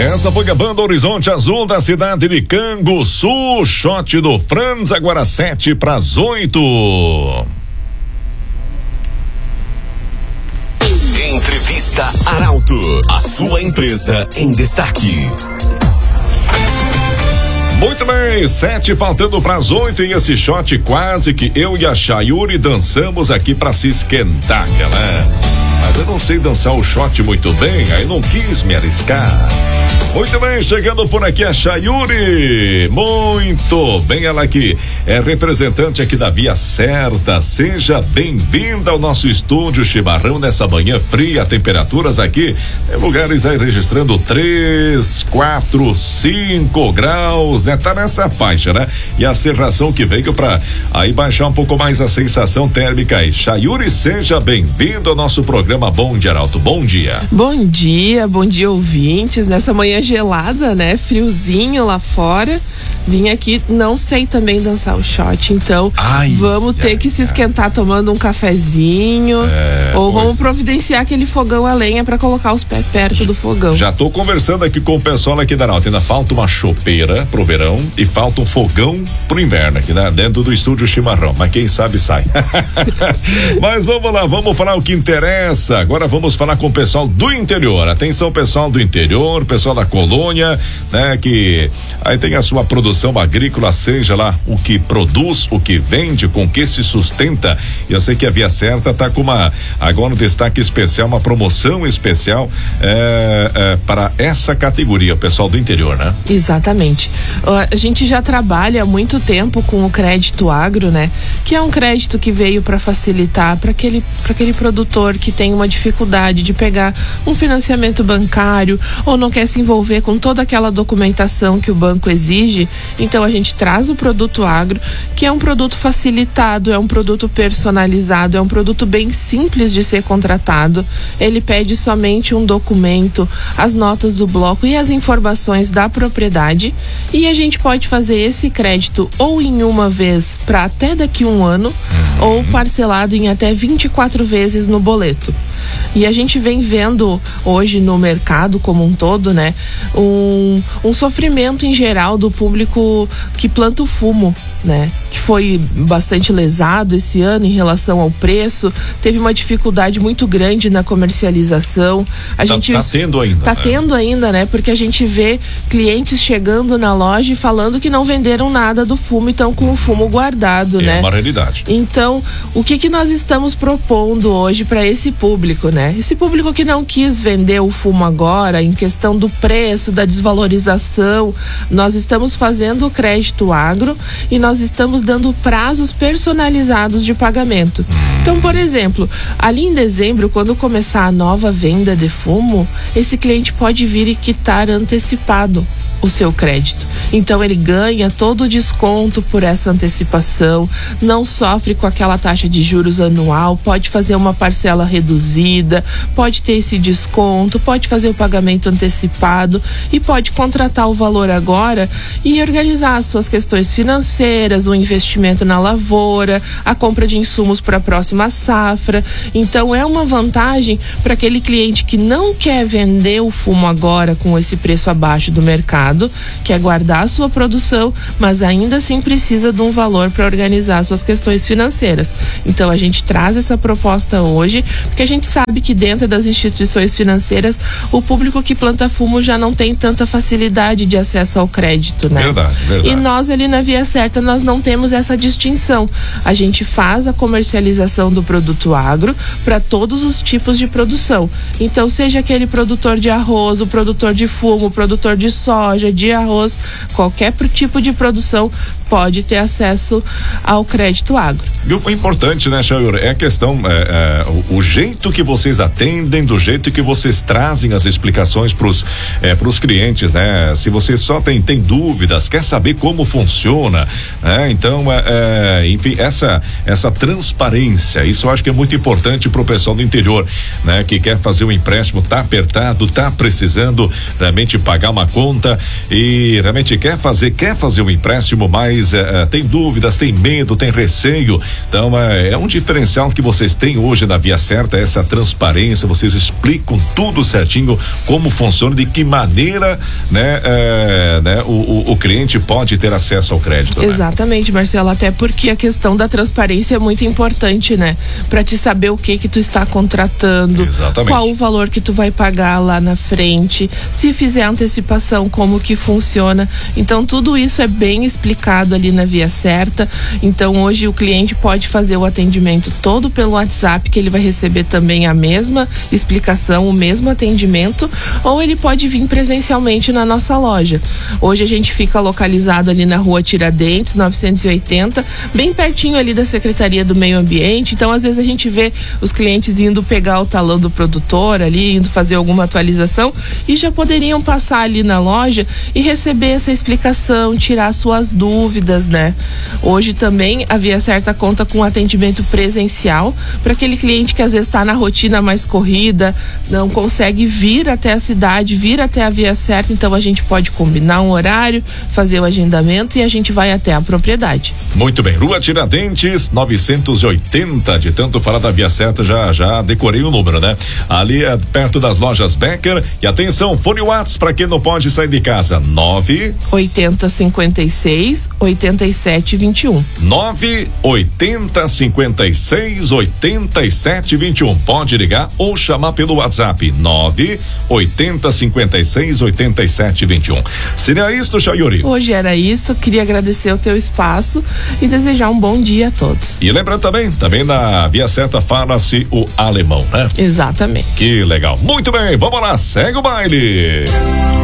Essa foi a banda Horizonte Azul da cidade de Canguçu, shot do Franz, agora 7:08. Entrevista Arauto, a sua empresa em destaque. Muito bem, 7 faltando para as 8 e esse shot quase que eu e a Chayuri dançamos aqui para se esquentar, galera. Mas eu não sei dançar o shot muito bem, aí não quis me arriscar. Muito bem, chegando por aqui a Chayuri. Muito bem, ela que é representante aqui da Via Certa. Seja bem-vinda ao nosso estúdio Chimarrão nessa manhã fria. Temperaturas aqui em lugares aí registrando 3, 4, 5 graus, né? Tá nessa faixa, né? E a serração que veio pra aí baixar um pouco mais a sensação térmica aí. Chayuri, seja bem-vindo ao nosso programa Bom Dia, Arauto. Bom dia, ouvintes. Nessa manhã gelada, né? Friozinho lá fora. Vim aqui, não sei também dançar o shot, então vamos ter que se esquentar tomando um cafezinho, ou vamos providenciar aquele fogão a lenha para colocar os pés perto do fogão. Já tô conversando aqui com o pessoal aqui da Arauto, ainda falta uma chopeira pro verão e falta um fogão pro inverno aqui, né? Dentro do estúdio Chimarrão, mas quem sabe sai. Mas vamos lá, vamos falar o que interessa. Agora vamos falar com o pessoal do interior. Atenção, pessoal do interior, pessoal da colônia, né? Que aí tem a sua produção agrícola, seja lá o que produz, o que vende, com que se sustenta. E eu sei que a Via Certa tá com agora um destaque especial, uma promoção especial para essa categoria, o pessoal do interior, né? Exatamente. A gente já trabalha há muito tempo com o crédito agro, né? Que é um crédito que veio para facilitar para aquele produtor que tem uma dificuldade de pegar um financiamento bancário ou não quer se envolver com toda aquela documentação que o banco exige. Então a gente traz o produto agro, que é um produto facilitado, é um produto personalizado, é um produto bem simples de ser contratado. Ele pede somente um documento, as notas do bloco e as informações da propriedade, e a gente pode fazer esse crédito ou em uma vez para até daqui um ano, ou parcelado em até 24 vezes no boleto. E a gente vem vendo hoje no mercado como um todo, né, um sofrimento em geral do público que planta o fumo, né, que foi bastante lesado esse ano em relação ao preço, teve uma dificuldade muito grande na comercialização. Tá tendo ainda, né, porque a gente vê clientes chegando na loja e falando que não venderam nada do fumo e estão com o fumo guardado, né? É uma realidade. Então, o que nós estamos propondo hoje para esse público, né? Esse público que não quis vender o fumo agora, em questão do preço, da desvalorização, nós estamos fazendo o crédito agro e nós estamos dando prazos personalizados de pagamento. Então, por exemplo, ali em dezembro, quando começar a nova venda de fumo, esse cliente pode vir e quitar antecipado o seu crédito. Então ele ganha todo o desconto por essa antecipação, não sofre com aquela taxa de juros anual, pode fazer uma parcela reduzida, pode ter esse desconto, pode fazer o pagamento antecipado e pode contratar o valor agora e organizar as suas questões financeiras, o investimento na lavoura, a compra de insumos para a próxima safra. Então é uma vantagem para aquele cliente que não quer vender o fumo agora com esse preço abaixo do mercado, quer guardar a sua produção, mas ainda assim precisa de um valor para organizar suas questões financeiras. Então a gente traz essa proposta hoje, porque a gente sabe que dentro das instituições financeiras o público que planta fumo já não tem tanta facilidade de acesso ao crédito, né? Verdade. E nós ali na Via Certa nós não temos essa distinção. A gente faz a comercialização do produto agro para todos os tipos de produção. Então seja aquele produtor de arroz, o produtor de fumo, o produtor de soja, de arroz, qualquer tipo de produção pode ter acesso ao crédito agro. E o importante, né, Chayuri, é a questão, o jeito que vocês atendem, do jeito que vocês trazem as explicações pros clientes, né? Se você só tem dúvidas, quer saber como funciona, né? Então, enfim, essa transparência, isso eu acho que é muito importante pro pessoal do interior, né? Que quer fazer um empréstimo, tá apertado, tá precisando realmente pagar uma conta e realmente quer fazer um empréstimo, mas mas tem dúvidas, tem medo, tem receio. Então é um diferencial que vocês têm hoje na Via Certa, essa transparência, vocês explicam tudo certinho, como funciona, de que maneira, né, o cliente pode ter acesso ao crédito. Exatamente, Marcelo, até porque a questão da transparência é muito importante, né? Pra te saber o que tu está contratando, exatamente, qual o valor que tu vai pagar lá na frente, se fizer antecipação, como que funciona. Então tudo isso é bem explicado ali na Via Certa. Então hoje o cliente pode fazer o atendimento todo pelo WhatsApp, que ele vai receber também a mesma explicação, o mesmo atendimento, ou ele pode vir presencialmente na nossa loja. Hoje a gente fica localizado ali na Rua Tiradentes, 980, bem pertinho ali da Secretaria do Meio Ambiente. Então às vezes a gente vê os clientes indo pegar o talão do produtor ali, indo fazer alguma atualização, e já poderiam passar ali na loja e receber essa explicação, tirar suas dúvidas, né? Hoje também a Via Certa conta com atendimento presencial para aquele cliente que às vezes está na rotina mais corrida, não consegue vir até a cidade, vir até a Via Certa. Então a gente pode combinar um horário, fazer o agendamento e a gente vai até a propriedade. Muito bem, Rua Tiradentes 980, de tanto falar da Via Certa, já decorei o número, né? Ali é perto das lojas Becker. E atenção, fone WhatsApp para quem não pode sair de casa, 98056-8721. 98056-8721. Pode ligar ou chamar pelo WhatsApp, 98056-8721. Seria isso, Chayuri? Hoje era isso, queria agradecer o teu espaço e desejar um bom dia a todos. E lembrando também na Via Certa fala-se o alemão, né? Exatamente. Que legal. Muito bem, vamos lá, segue o baile.